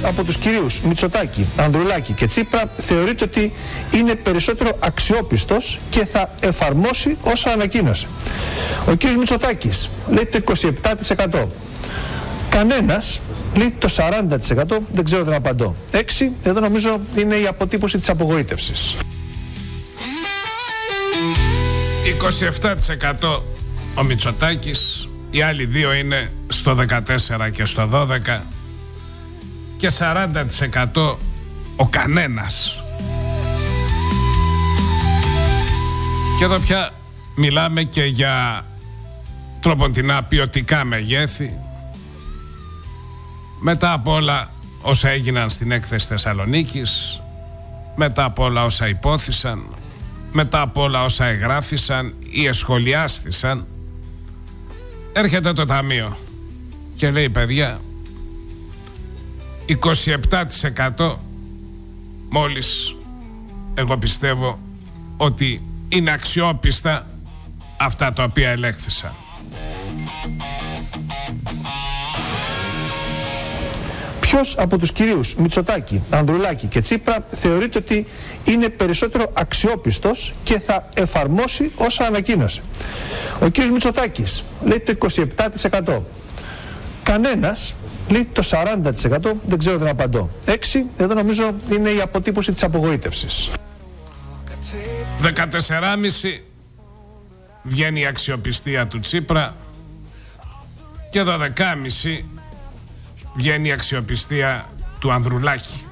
από τους κυρίους Μητσοτάκη, Ανδρουλάκη και Τσίπρα θεωρείται ότι είναι περισσότερο αξιόπιστος και θα εφαρμόσει όσα ανακοίνωσε? Ο κύριος Μητσοτάκης λέει το 27%. Κανένας λέει το 40%. Δεν ξέρω, δεν απαντώ. 6. Εδώ νομίζω είναι η αποτύπωση της απογοήτευσης. 27% ο Μητσοτάκης, οι άλλοι δύο είναι στο 14% και στο 12% και 40% ο κανένας. Και εδώ πια μιλάμε και για τροποντινά ποιοτικά μεγέθη. Μετά από όλα όσα έγιναν στην έκθεση Θεσσαλονίκης, μετά από όλα όσα υπόθησαν, μετά από όλα όσα εγγράφησαν ή εσχολιάστησαν, έρχεται το Ταμείο και λέει, παιδιά, 27% μόλις, εγώ πιστεύω ότι είναι αξιόπιστα αυτά τα οποία ελέγχθησαν. Ποιος από τους κυρίους Μητσοτάκη, Ανδρουλάκη και Τσίπρα θεωρείται ότι είναι περισσότερο αξιόπιστος και θα εφαρμόσει όσα ανακοίνωσε? Ο κύριος Μητσοτάκης λέει το 27%. Κανένας λέει το 40%. Δεν ξέρω, δεν απαντώ. 6. Εδώ νομίζω είναι η αποτύπωση της απογοήτευσης. 14,5 βγαίνει η αξιοπιστία του Τσίπρα και 12,5 βγαίνει η αξιοπιστία του Ανδρουλάκη.